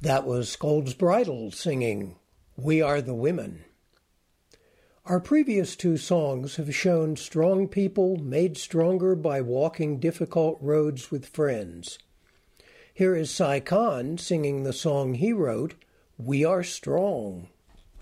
That was Scold's Bridle singing We Are the Women. Our previous two songs have shown strong people made stronger by walking difficult roads with friends. Here is Sai Khan singing the song he wrote, We Are Strong.